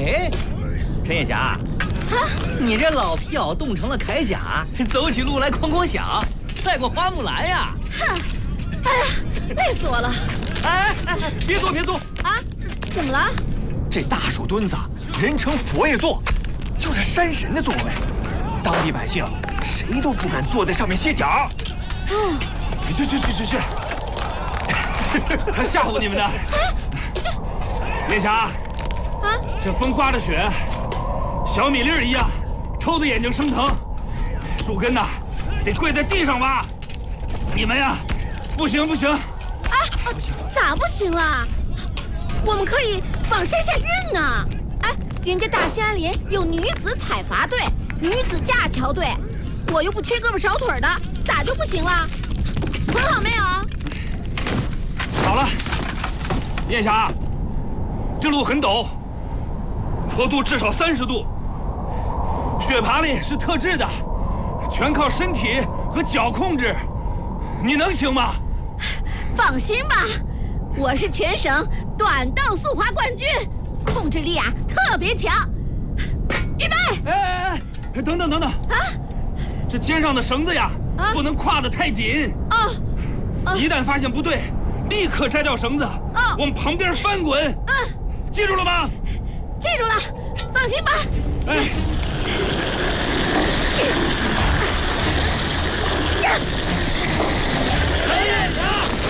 哎，陈夜霞，啊，你这老皮袄冻成了铠甲，走起路来哐哐响，赛过花木兰呀！ 哼，哎呀，累死我了！ 哎，别坐别坐！ 啊，怎么了？ 这大树墩子人称佛爷座，就是山神的座位，当地百姓谁都不敢坐在上面歇脚。去！他吓唬你们的。夜霞，啊，这风刮着雪，小米粒一样，抽的眼睛生疼，树根呐，得跪在地上挖。你们呀，不行！ 啊，咋不行了？我们可以往山下运呢。哎，人家大兴安岭有女子采伐队、女子架桥队，我又不缺胳膊少腿的，咋就不行了？捆好没有？ 好了，夜霞，这路很陡，坡度至少30度，雪爬犁是特制的，全靠身体和脚控制，你能行吗？ 放心吧，我是全省短道速滑冠军，控制力啊特别强。预备！ 哎，等等啊！这肩上的绳子呀，不能挎得太紧。一旦发现不对，立刻摘掉绳子，往旁边翻滚。记住了吗？ 记住了，放心吧。 哎。陈夜霞。